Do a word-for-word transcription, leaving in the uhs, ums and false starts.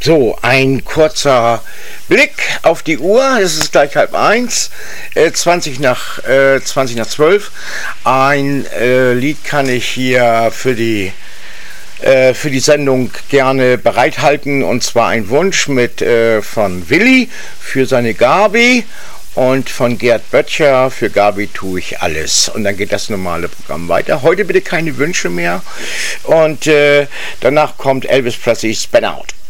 So, ein kurzer Blick auf die Uhr. Es ist gleich halb eins, äh, zwanzig nach zwölf. Ein äh, Lied kann ich hier für die äh, für die Sendung gerne bereithalten, und zwar ein Wunsch mit äh, von Willi für seine Gabi und von Gerd Böttcher für Gabi tue ich alles. Und dann geht das normale Programm weiter. Heute bitte keine Wünsche mehr. Und äh, danach kommt Elvis Presley Spin Out.